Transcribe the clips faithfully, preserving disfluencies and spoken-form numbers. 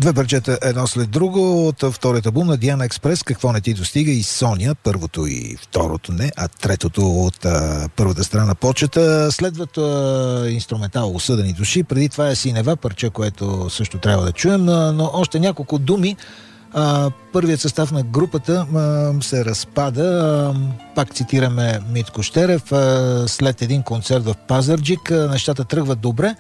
Две парчета едно след друго от вторият албум на Диана Експрес, Какво не ти достига, и Соня, първото и второто не, а третото от а, първата страна на почета. Следват а, инструментал Осъдени души, преди това е Синева, парче, което също трябва да чуем, но, но още няколко думи. А, първият състав на групата а, се разпада. А, пак цитираме Митко Щерев. А, след един концерт в Пазарджик а, нещата тръгват добре,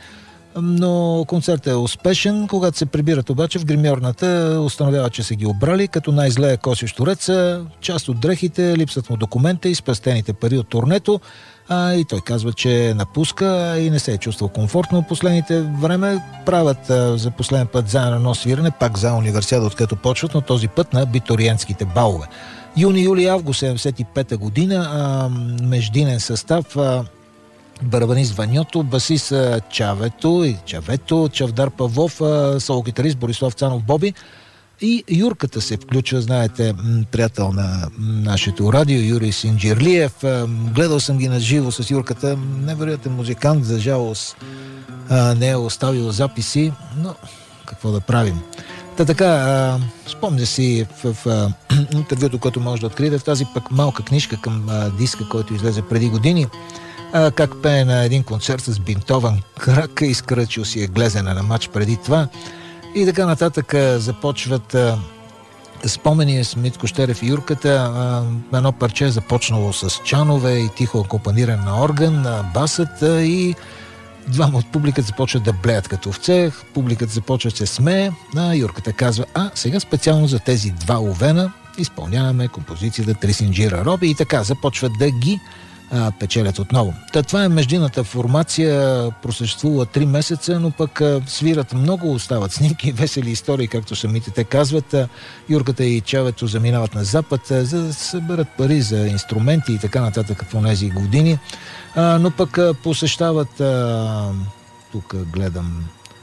но концертът е успешен. Когато се прибират обаче в гримьорната, установява, че са ги обрали, като най-зле е Коси Штореца, част от дрехите, липсват му документа и спестените пари от турнето. А, и той казва, че напуска и не се е чувствал комфортно в последните време. Правят а, за последен път заедно едно свирене, пак за универсиада, откъдето почват, но този път на абитуриентските балове. Юни, юли, август седемдесет и пета година, а, междинен състав, а, барабанист Ваньото, басист Чавето и Чавето, Чавдар Павлов, соло-гитарист Борислав Цанов Боби и Юрката се включва, знаете, приятел на нашето радио, Юрий Синджирлиев. Гледал съм ги на живо с Юрката, невероятен музикант, за жалост не е оставил записи, но какво да правим. Та така, спомня си в, в интервюто, което може да откриете, в тази пък малка книжка към диска, който излезе преди години, как пее на един концерт с бинтован крак, изкръчил си е глезена на матч преди това и така нататък. Започват а, спомени с Митко Щерев и Юрката. А, едно парче започнало с чанове и тихо акомпаниране на орган, на басът, а, и двама от публиката започват да блеят като овце, публиката започва да се смее, а Юрката казва: а сега специално за тези два овена изпълняваме композицията Трисинджира Роби, и така започват да ги А, печелят отново. Та, това е междинната формация, просъществува три месеца, но пък а, свират много, остават снимки, весели истории, както самите те казват. А, Юрката и Чавето заминават на Запад, а, за да съберат пари за инструменти и така нататък в тези години. А, но пък а, посещават, а, тук гледам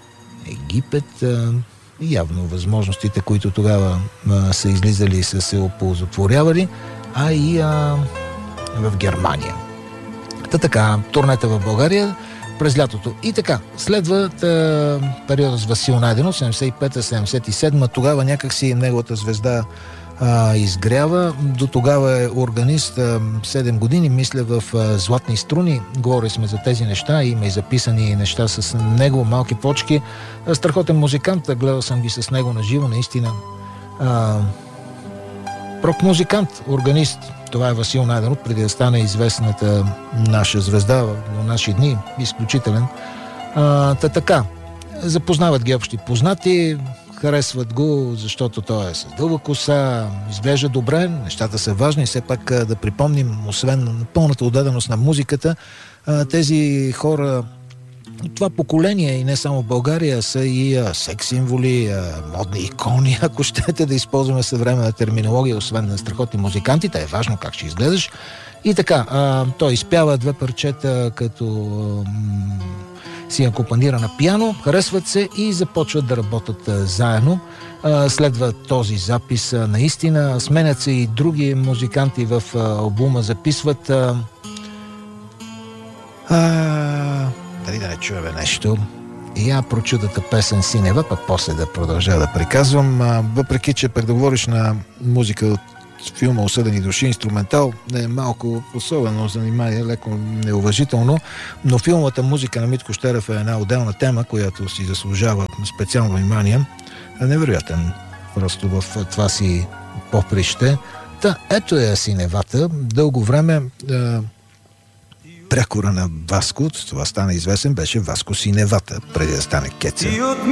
Египет, а, явно възможностите, които тогава а, са излизали и са се оползотворявали, а и а, в Германия. Та така, турнета в България през лятото. И така, следват е, периода с Васил Найденов, седемдесет и пета седемдесет и седма. Тогава някакси неговата звезда е, изгрява. До тогава е органист е, седем години, мисля, в е, Златни струни. Говорили сме за тези неща, има и записани неща с него, малки почки. Е, страхотен музикант, гледал съм ги с него на живо, наистина. Е, рок-музикант, органист. Това е Васил Найденов, преди да стане известната наша звезда в наши дни, изключителен. А, та така, запознават ги общи познати, харесват го, защото той е с дълга коса, изглежда добре, нещата са важни. Все пак да припомним, освен пълната отдаденост на музиката, тези хора, това поколение, и не само в България, са и а, секс-символи, а, модни икони, ако щете да използваме съвременна терминология, освен на страхотни музикантите, е важно как ще изгледаш. И така, а, той изпява две парчета, като а, м- си акомпанира на пиано, харесват се и започват да работят а, заедно. А, следва този запис, а, наистина, сменят се и други музиканти в а, албума, записват а, а, дали да не чуем нещо. И я прочудата песен Синева, пък после да продължа да приказвам. А, въпреки, че пък да говориш на музика от филма Осъдени души, инструментал, е малко особено занимание, леко неуважително, но филмовата музика на Митко Щерев е една отделна тема, която си заслужава специално внимание. Невероятен просто в това си поприще. Та, ето е Синевата. Дълго време а, прякора на Васко, това стана известен, беше Васко Синевата, преди да стане Кеца.